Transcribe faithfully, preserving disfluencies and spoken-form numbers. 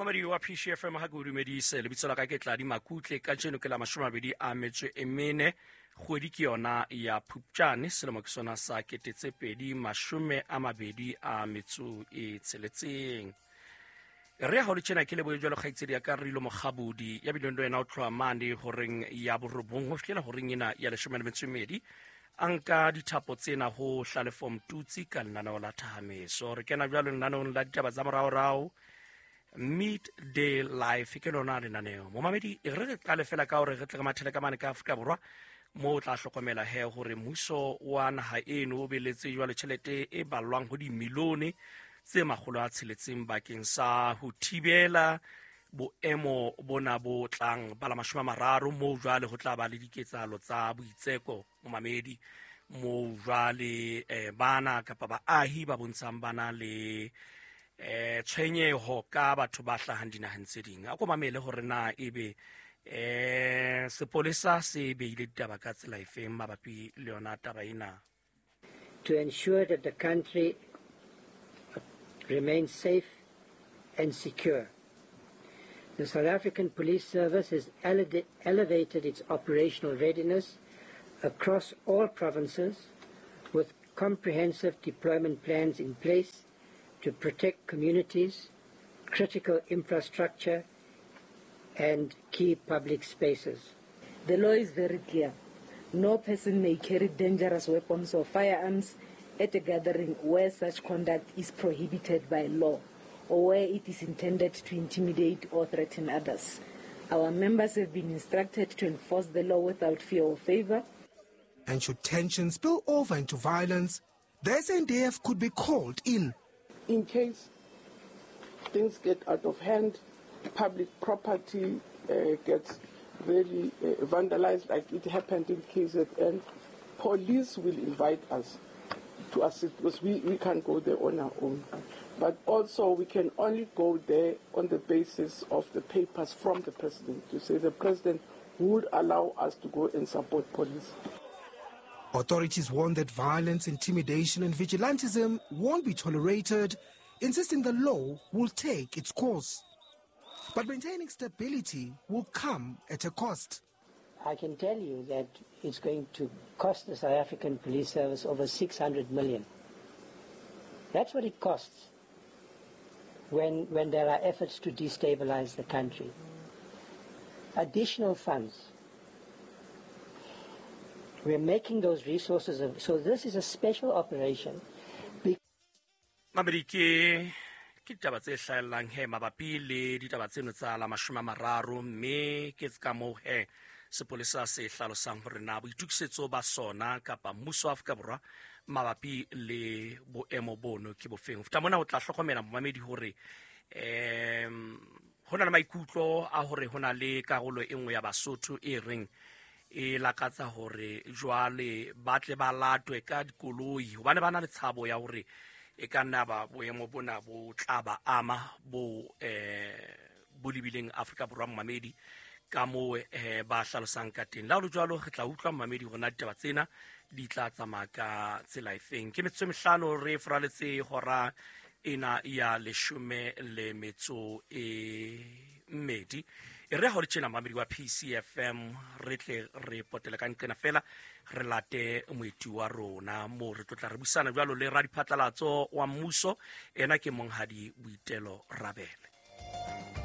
Mamadi wa P C F M ha go dumedise le bitso la ka ke tla di makutle ka tseno ke la mashomabedi a metso e mene kgwedi ke yona ya Phupjane selemo ke sona sa ketetsepedi mashome a mabedi a metso e tsheletseng. Re ha le tsena ke le bojo le khaitsedi ya ka rilo mogabudi ya bidondo ena o tlwa mane horeng ya borobong ho fihlela horeng ena ya leshome le metso e medi anka dithapo tsena ho hlalefo mtutsi ka lenaneo la Thahamiso re kena jwalo lenaneong la ditaba tsa moraorao Midday Live ke lona lenaneo momamedi e re re qale fela ka hore re tle ka mathele ka mane ka Afrika Borwa mo tla hlokomela he hore mmuso wa naha eno o beletse jwale tjhelete e ballwang ho di milione tse makgolo a tsheletseng bakeng sa ho thibela boemo bona bo tlang bala mashome a mararo mo jwale ho tla ba le diketsahalo tsa boitseko momamedi mo jwale eh, bana kapa baahi ba bontshang bana le eh tshwenyeho ka batho ba hlahang dinaheng tse ding a ko mamele hore na ebe eh sepolesa se beile ditaba ka tsela efeng mabapi le yona taba ena. To ensure that the country remains safe and secure, the South African Police Service has ele- elevated its operational readiness across all provinces with comprehensive deployment plans in place to protect communities, critical infrastructure, and key public spaces. The law is very clear. No person may carry dangerous weapons or firearms at a gathering where such conduct is prohibited by law or where it is intended to intimidate or threaten others. Our members have been instructed to enforce the law without fear or favor. And should tensions spill over into violence, the S A N D F could be called in. In case things get out of hand, public property uh, gets really uh, vandalized like it happened in K Z N, police will invite us to assist because we, we can't go there on our own. But also we can only go there on the basis of the papers from the president to say the president would allow us to go and support police. Authorities warn that violence, intimidation and vigilantism won't be tolerated, insisting the law will take its course. But maintaining stability will come at a cost. I can tell you that it's going to cost the South African Police Service over six hundred million. That's what it costs when, when there are efforts to destabilize the country. Additional funds. We're making those resources available. So this is a special operation. Mamerike ke ditaba tse hlaellang he mabapi le ditaba tseno tsa la mashome a mararo mme ke ka moo he sepolesa se hlalosang hore na boitukisetso ba sona kapa mmuso wa Afrika Borwa mabapi le boemo bono ke bofeng futa mona o tla hlokomela momamedi hore em hona le maikutlo a hore hona le karolo e nngwe ya Basotho e reng e lakatsa hore jwale batle ba latwe ka dikoloi hobane bana le tshabo ya hore e ka nna ba boemo bona bo tla ba ama bo eh bolibileng Afrika Borwa mmamedi ka mo eh ba hlalosang ka teng la lo jwalo re tla utlwa mmamedi hona ditaba tsena di tla tsamaya ka tsela efeng ke metso mehlano re foraletse hora ena ya leshome le metso e mmedi e re ha le tsena mmamedi wa P C F M re tle re potela ka nqena fela re late moeti wa rona mo re tlotla re busana jwalo le ra diphatlalatso wa mmuso ena ke monghadi Boitelo Rabele.